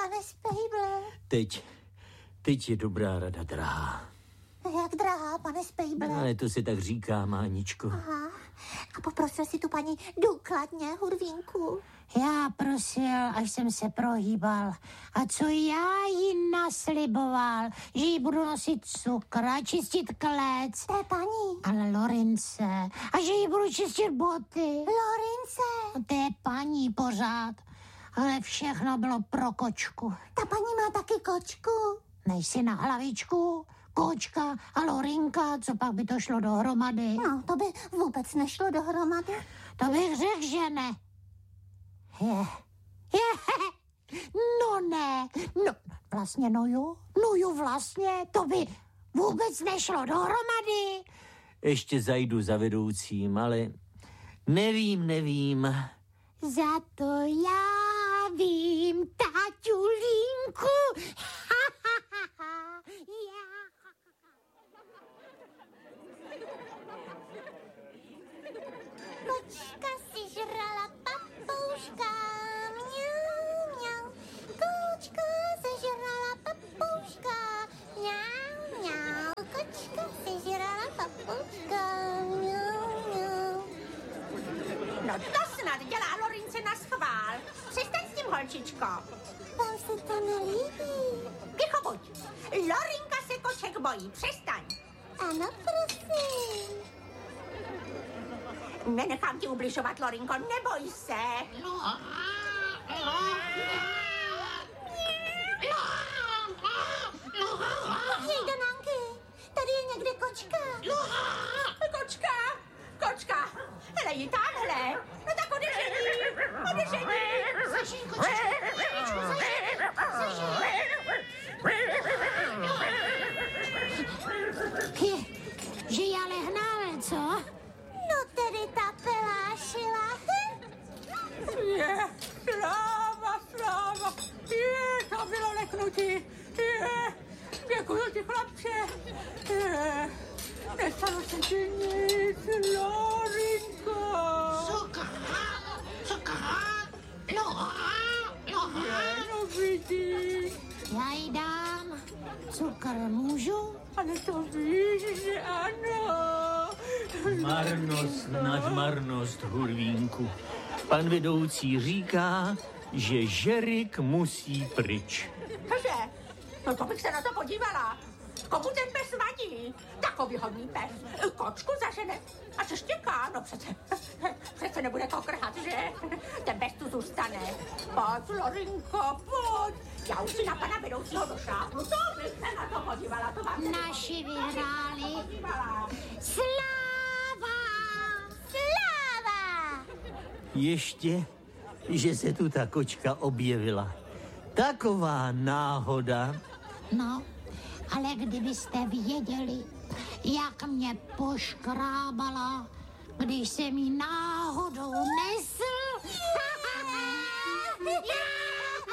pane Spejble. Teď je dobrá rada, drahá. Jak drahá, pane Spejble? Ale to se tak říká, Máničko. Aha. A poprosil si tu paní důkladně, Hurvínku. Já prosil, až jsem se prohýbal. A co já jí nasliboval, že jí budu nosit cukr a čistit klec. Té paní. Ale Lorince. A že jí budu čistit boty. Lorince. Té paní pořád. Ale všechno bylo pro kočku. Ta paní má taky kočku. Nejsi na hlavičku, kočka a Lorinka, co pak by to šlo dohromady? No, to by vůbec nešlo dohromady. To bych řekl, že ne. No ne, no vlastně no jo vlastně, to by vůbec nešlo dohromady. Ještě zajdu za vedoucím, ale nevím. Za to já vím, taťulínku. Kočka si žrala papouška, mňau, mňau. Kočka si žrala papouška, mňau, mňau. Kočka si žrala papouška, mňau, mňau. No to snad dělá Lorince na schvál. Přestaň s tím, holčičko. Vám se to nelíbí? Ticho buď. Lorinka se koček bojí, přestaň. Ano, prosím. Nenechám ti ubližovat, Lorinko, neboj se. Hej, Danánky, tady je někde kočka. Kočka. Hele, ji tamhle. No tak odežení. Že já lehnal, co? No tedy ta pelášila. Je, sláva. Je, to bylo leknutí. Je, děkuju ti, chlapče. Je, nestalo se ti nic, Lorinko. Cukr. No vidíš. Já jí dám. Cukr můžu? Ale to víš, že ano. Marnost nad marnost, Hurvínku. Pan vedoucí říká, že Žerik musí pryč. Cože? No to bych se na to podívala. Komu ten pes vadí? Takový hodný pes. Kočku zažene a co štěká? No přece nebude kokrhat, že? Ten pes tu zůstane. Pojď, Lorinko, pojď. Já už si na pana vedoucího došlápnu. To bych se na to podívala. To vám Naši vyhráli. Sláva! Ještě, že se tu ta kočka objevila. Taková náhoda. No, ale kdybyste věděli, jak mě poškrábala, když jsem jí náhodou nesl.